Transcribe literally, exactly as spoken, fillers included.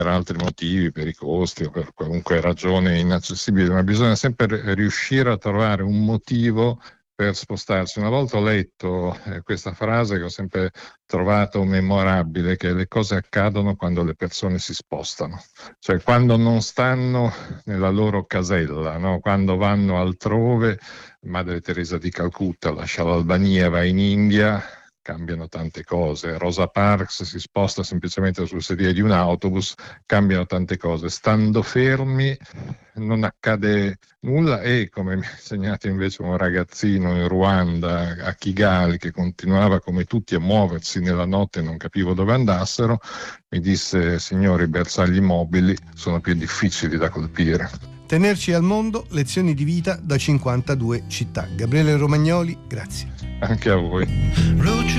per altri motivi, per i costi o per qualunque ragione inaccessibile, ma bisogna sempre riuscire a trovare un motivo per spostarsi. Una volta ho letto eh, questa frase che ho sempre trovato memorabile, che le cose accadono quando le persone si spostano, cioè quando non stanno nella loro casella, no? Quando vanno altrove. Madre Teresa di Calcutta lascia l'Albania e va in India, cambiano tante cose. Rosa Parks si sposta semplicemente sul sedile di un autobus, cambiano tante cose. Stando fermi non accade nulla e, come mi ha insegnato invece un ragazzino in Ruanda, a Kigali, che continuava come tutti a muoversi nella notte e non capivo dove andassero, mi disse: signori, i bersagli mobili sono più difficili da colpire. Tenerci al mondo, lezioni di vita da cinquantadue città. Gabriele Romagnoli, grazie. Anche a voi.